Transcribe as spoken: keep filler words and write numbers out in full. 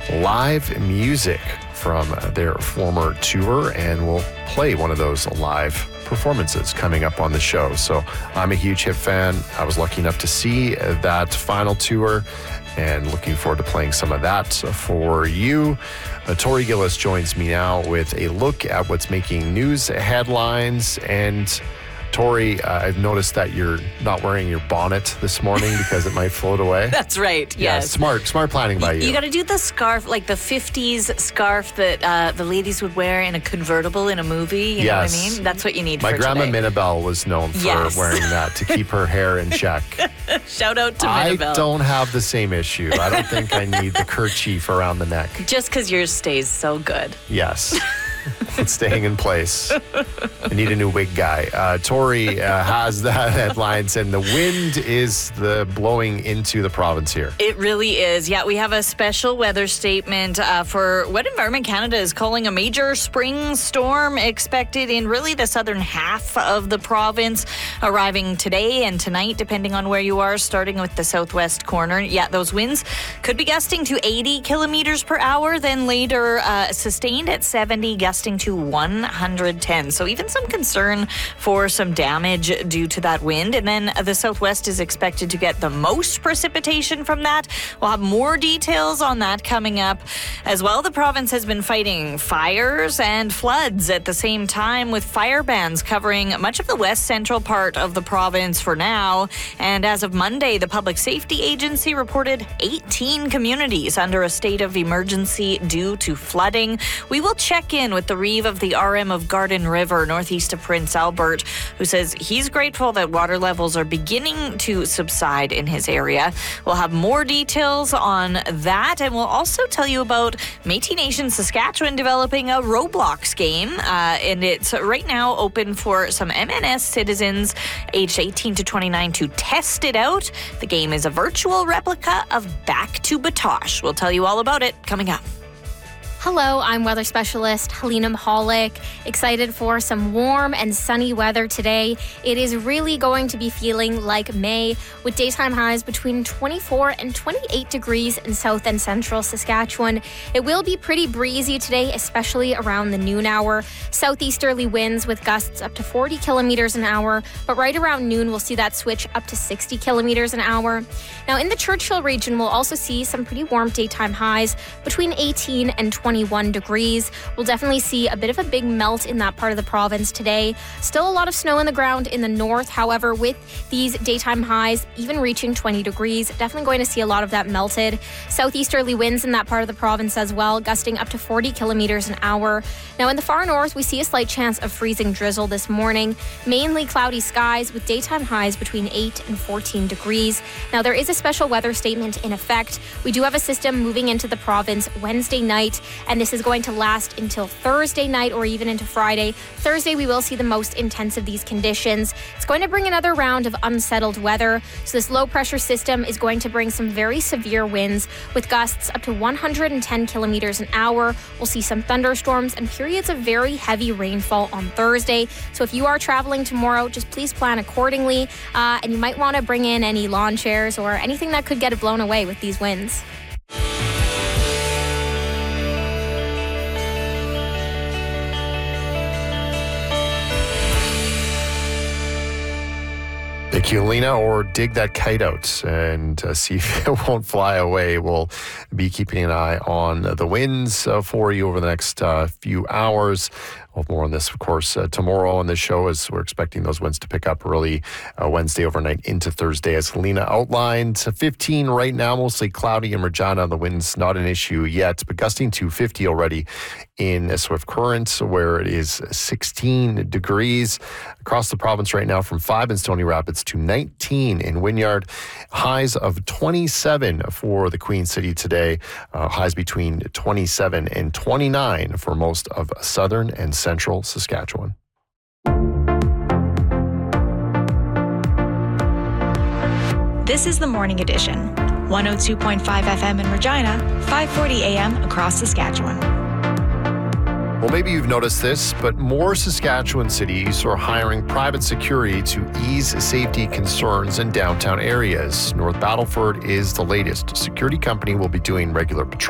live music from their former tour, and we'll play one of those live performances coming up on the show. So I'm a huge Hip fan. I was lucky enough to see that final tour and looking forward to playing some of that for you. Uh, Tori Gillis joins me now with a look at what's making news headlines. And Tori, uh, I've noticed that you're not wearing your bonnet this morning because it might float away. That's right, yeah, yes. Smart, smart planning by you. You, you got to do the scarf, like the fifties scarf that uh, the ladies would wear in a convertible in a movie. You yes. know what I mean? That's what you need My for grandma today. Minabelle was known for Yes. wearing that to keep her hair in check. Shout out to I Minabelle. don't have the same issue. I don't think I need the kerchief around the neck. Just because yours stays so good. Yes. It's staying in place. I need a new wig guy. Uh, Tori uh, has that headlines, and the wind is the blowing into the province here. It really is. Yeah, we have a special weather statement uh, for what Environment Canada is calling a major spring storm expected in really the southern half of the province, arriving today and tonight, depending on where you are, starting with the southwest corner. Yeah, those winds could be gusting to eighty kilometers per hour, then later uh, sustained at seventy, gusting to one hundred ten. So even some concern for some damage due to that wind. And then the southwest is expected to get the most precipitation from that. We'll have more details on that coming up as well. The province has been fighting fires and floods at the same time, with fire bans covering much of the west central part of the province for now. And as of Monday, the Public Safety Agency reported eighteen communities under a state of emergency due to flooding. We will check in with the Reeve of the R M of Garden River, northeast of Prince Albert, who says he's grateful that water levels are beginning to subside in his area. We'll have more details on that, and we'll also tell you about Métis Nation Saskatchewan developing a Roblox game, uh, and it's right now open for some M N S citizens aged eighteen to twenty-nine to test it out. The game is a virtual replica of Back to Batosh. We'll tell you all about it coming up. Hello, I'm weather specialist Helena Mahalik. Excited for some warm and sunny weather today. It is really going to be feeling like May, with daytime highs between twenty-four and twenty-eight degrees in south and central Saskatchewan. It will be pretty breezy today, especially around the noon hour. Southeasterly winds with gusts up to forty kilometers an hour, but right around noon we'll see that switch up to sixty kilometers an hour. Now in the Churchill region, we'll also see some pretty warm daytime highs between eighteen and twenty-one degrees. We'll definitely see a bit of a big melt in that part of the province today. Still a lot of snow on the ground in the north. However, with these daytime highs even reaching twenty degrees, definitely going to see a lot of that melted. Southeasterly winds in that part of the province as well, gusting up to forty kilometers an hour. Now in the far north, we see a slight chance of freezing drizzle this morning. Mainly cloudy skies with daytime highs between eight and fourteen degrees. Now there is a special weather statement in effect. We do have a system moving into the province Wednesday night, and this is going to last until Thursday night or even into Friday. Thursday, we will see the most intense of these conditions. It's going to bring another round of unsettled weather. So this low pressure system is going to bring some very severe winds with gusts up to one hundred ten kilometers an hour. We'll see some thunderstorms and periods of very heavy rainfall on Thursday. So if you are traveling tomorrow, just please plan accordingly. Uh, and you might want to bring in any lawn chairs or anything that could get it blown away with these winds. Thank you, Lena, or dig that kite out and uh, see if it won't fly away. We'll be keeping an eye on the winds uh, for you over the next uh, few hours. We'll have more on this, of course, uh, tomorrow on the show, as we're expecting those winds to pick up early uh, Wednesday overnight into Thursday. As Helena outlined, fifteen right now, mostly cloudy in Regina. The wind's not an issue yet, but gusting to fifty already in Swift Current, where it is sixteen degrees across the province right now, from five in Stony Rapids to nineteen in Wynyard. Highs of twenty-seven for the Queen City today. Uh, highs between twenty-seven and twenty-nine for most of southern and central Saskatchewan. This is the Morning Edition. one oh two point five F M in Regina, five forty A M across Saskatchewan. Well, maybe you've noticed this, but more Saskatchewan cities are hiring private security to ease safety concerns in downtown areas. North Battleford is the latest. Security company will be doing regular patrol